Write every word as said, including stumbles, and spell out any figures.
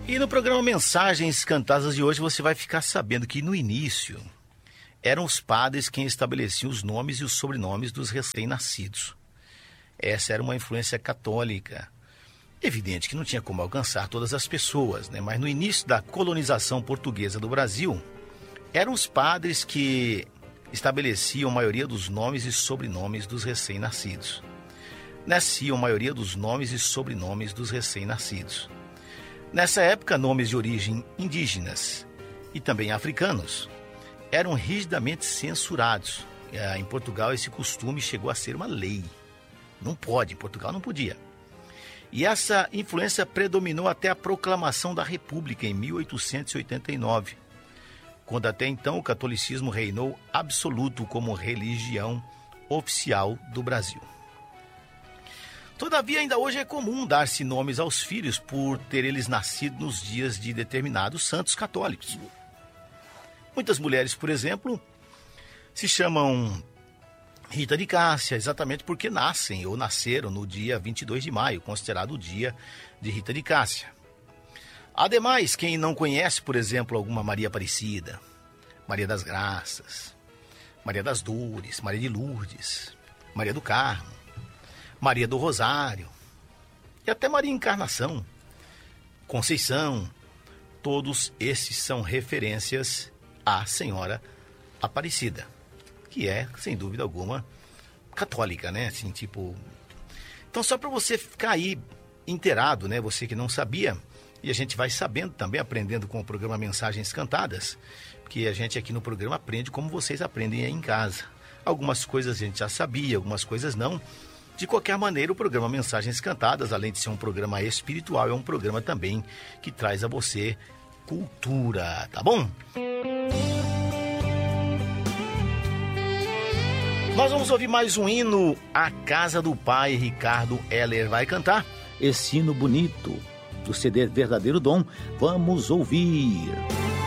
E no programa Mensagens Cantadas de hoje você vai ficar sabendo que no início eram os padres quem estabeleciam os nomes e os sobrenomes dos recém-nascidos. Essa era uma influência católica. Evidente que não tinha como alcançar todas as pessoas, né? Mas no início da colonização portuguesa do Brasil, eram os padres que estabeleciam a maioria dos nomes e sobrenomes dos recém-nascidos. Nasciam a maioria dos nomes e sobrenomes dos recém-nascidos. Nessa época, nomes de origem indígenas e também africanos eram rigidamente censurados. Em Portugal, esse costume chegou a ser uma lei. Não pode, em Portugal não podia. E essa influência predominou até a proclamação da República em mil oitocentos e oitenta e nove, quando até então o catolicismo reinou absoluto como religião oficial do Brasil. Todavia, ainda hoje é comum dar-se nomes aos filhos por ter eles nascido nos dias de determinados santos católicos. Muitas mulheres, por exemplo, se chamam Rita de Cássia, exatamente porque nascem ou nasceram no dia vinte e dois de maio, considerado o dia de Rita de Cássia. Ademais, quem não conhece, por exemplo, alguma Maria Aparecida, Maria das Graças, Maria das Dores, Maria de Lourdes, Maria do Carmo, Maria do Rosário e até Maria Encarnação, Conceição, todos esses são referências à Senhora Aparecida, que é, sem dúvida alguma, católica, né? Assim, tipo... Então, só para você ficar aí inteirado, né? Você que não sabia, e a gente vai sabendo também, aprendendo com o programa Mensagens Cantadas, que a gente aqui no programa aprende como vocês aprendem aí em casa. Algumas coisas a gente já sabia, algumas coisas não. De qualquer maneira, o programa Mensagens Cantadas, além de ser um programa espiritual, é um programa também que traz a você cultura, tá bom? Nós vamos ouvir mais um hino, A Casa do Pai. Ricardo Heller vai cantar esse hino bonito do C D Verdadeiro Dom. Vamos ouvir.